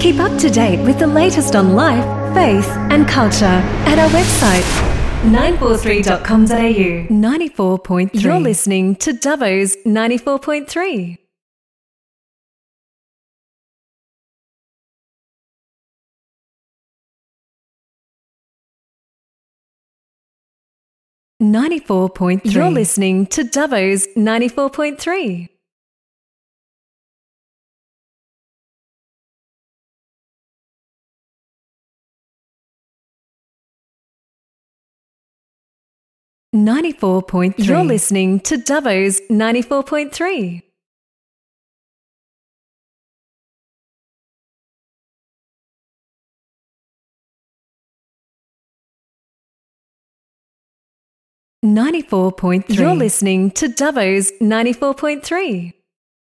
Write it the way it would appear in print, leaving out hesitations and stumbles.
Keep up to date with the latest on life, faith and culture at our website 943.com.au 94.3. You're listening to Dubbo's 94.3. You're listening to Dubbo's 94.3. You're listening to Dubbo's 94.3. You're listening to Dubbo's 94.3.